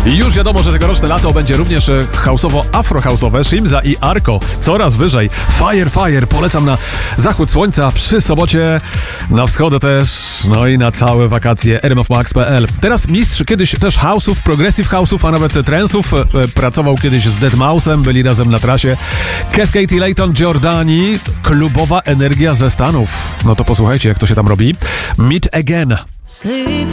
I już wiadomo, że tegoroczne lato będzie również houseowo-afro-houseowe. Shimza i Arko coraz wyżej. Fire, polecam na zachód słońca przy sobocie, na wschody też, no i na całe wakacje rmfmax.pl. Teraz mistrz kiedyś też house'ów, progressive house'ów, a nawet trance'ów. Pracował kiedyś z Deadmau5, byli razem na trasie. Cascade i Layton Giordani, klubowa energia ze Stanów. No to posłuchajcie, jak to się tam robi. Meet Again. Sleep